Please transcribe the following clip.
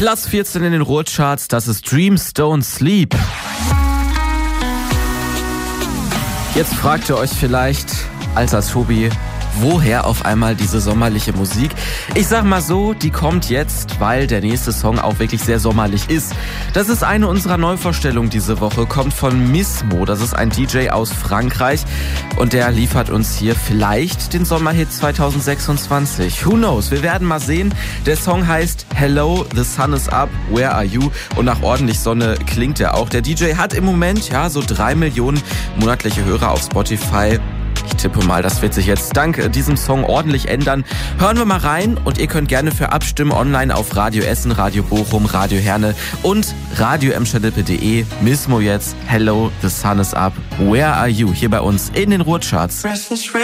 Platz 14 in den Ruhrcharts, das ist Dreams Don't Sleep. Jetzt fragt ihr euch vielleicht, alter Tobi, woher auf einmal diese sommerliche Musik? Ich sag mal so, die kommt jetzt, weil der nächste Song auch wirklich sehr sommerlich ist. Das ist eine unserer Neuvorstellungen diese Woche, kommt von Mismo. Das ist ein DJ aus Frankreich und der liefert uns hier vielleicht den Sommerhit 2026. Who knows? Wir werden mal sehen. Der Song heißt Hello, the sun is up, where are you? Und nach ordentlich Sonne klingt er auch. Der DJ hat im Moment so 3 Millionen monatliche Hörer auf Spotify. Ich tippe mal, das wird sich jetzt dank diesem Song ordentlich ändern. Hören wir mal rein und ihr könnt gerne für abstimmen online auf Radio Essen, Radio Bochum, Radio Herne und radio-emscher-lippe.de. Mismo jetzt, Hello, the sun is up, where are you? Hier bei uns in den Ruhrcharts.